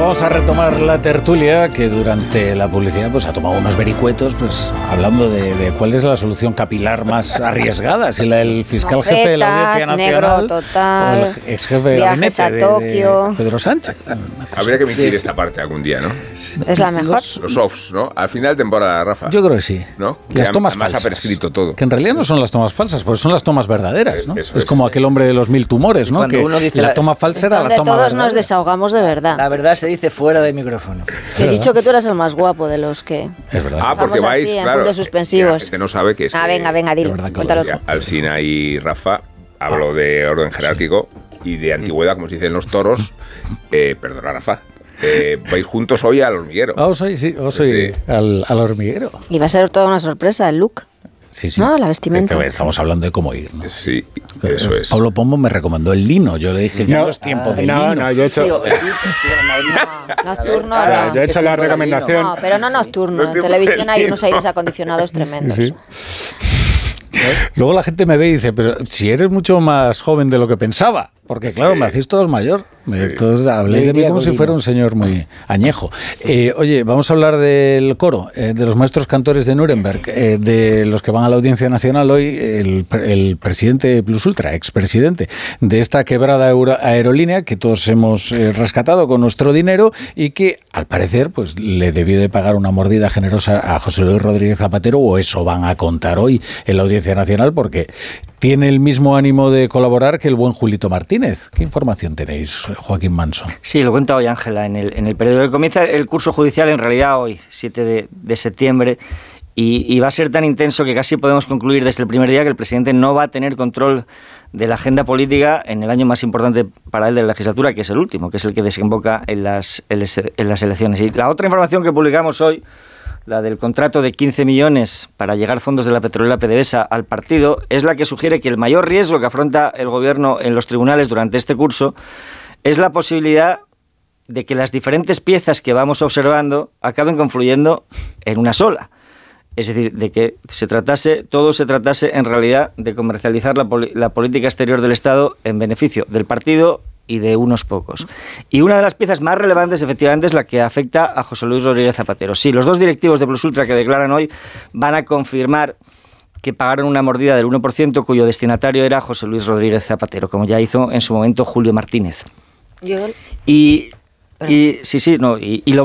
vamos a retomar la tertulia que durante la publicidad pues ha tomado unos vericuetos pues hablando de cuál es la solución capilar más arriesgada, si la del fiscal jefe de la Audiencia Nacional negro total, o el ex jefe de viajes a Tokio, de Pedro Sánchez. Habría que emitir esta parte algún día, ¿no? Es la mejor. Los offs, ¿no? Al final de temporada, Rafa. Yo creo que sí. ¿No? Las que tomas además falsas. ha prescrito todo. Que en realidad no son las tomas falsas, porque son las tomas verdaderas, ¿no? Eso es como aquel hombre de los 1000 tumores, ¿no? Cuando Que uno dice la toma falsa Es era la donde toma todos verdadera. nos desahogamos de verdad. La verdad se dice fuera de micrófono. Que he dicho que tú eras el más guapo de los que... Es verdad. Ah, porque Vamos así, vais, en claro. puntos suspensivos. La gente no sabe que es. Venga, dilo, Es verdad que cuéntalo lo tú. Alsina y Rafa hablo de orden jerárquico y de antigüedad, como se dice en los toros. Perdona, Rafa. Vais juntos hoy al hormiguero. Vamos hoy al hormiguero. Y va a ser toda una sorpresa el look. Sí, sí. No, la vestimenta. Estamos hablando de cómo ir, ¿no? Sí, eso es. Pablo Pombo me recomendó el lino. Yo le dije, ya no es tiempo de lino. No, yo he hecho... Nocturno no. Yo he hecho la recomendación... No, pero no nocturno. No es En tiempo televisión de hay lino. unos aires acondicionados tremendos. Sí. Luego la gente me ve y dice, pero si eres mucho más joven de lo que pensaba. Porque claro, me hacéis todos mayor. Todos habléis de mí como si fuera un señor muy añejo. Oye, vamos a hablar del coro, de los maestros cantores de Nuremberg, de los que van a la Audiencia Nacional hoy, el presidente Plus Ultra, expresidente de esta quebrada aerolínea que todos hemos rescatado con nuestro dinero y que al parecer pues le debió de pagar una mordida generosa a José Luis Rodríguez Zapatero, o eso van a contar hoy en la Audiencia Nacional, porque tiene el mismo ánimo de colaborar que el buen Julito Martínez. ¿Qué información tenéis, Joaquín Manso? Sí, lo cuenta hoy Ángela en el periodo que comienza el curso judicial, en realidad hoy, 7 de septiembre, y va a ser tan intenso que casi podemos concluir desde el primer día que el presidente no va a tener control de la agenda política en el año más importante para él de la legislatura, que es el último, que es el que desemboca en las elecciones. Y la otra información que publicamos hoy, la del contrato de 15 millones para llegar fondos de la petrolera PDVSA al partido, es la que sugiere que el mayor riesgo que afronta el gobierno en los tribunales durante este curso es la posibilidad de que las diferentes piezas que vamos observando acaben confluyendo en una sola. Es decir, de que todo se tratase en realidad de comercializar la política exterior del Estado en beneficio del partido y de unos pocos. Y una de las piezas más relevantes, efectivamente, es la que afecta a José Luis Rodríguez Zapatero. Sí, los dos directivos de Plus Ultra que declaran hoy van a confirmar que pagaron una mordida del 1%, cuyo destinatario era José Luis Rodríguez Zapatero, como ya hizo en su momento Julio Martínez. Y lo